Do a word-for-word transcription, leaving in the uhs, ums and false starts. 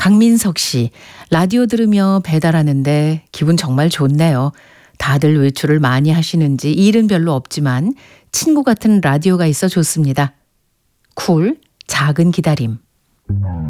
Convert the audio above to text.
박민석 씨, 라디오 들으며 배달하는데 기분 정말 좋네요. 다들 외출을 많이 하시는지 일은 별로 없지만 친구 같은 라디오가 있어 좋습니다. 쿨, 작은 기다림.